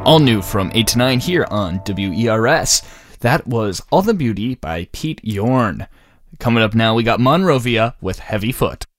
All new from 8 to 9 here on WERS. That was All the Beauty by Pete Yorn. Coming up now, we got Monrovia with Heavy Foot.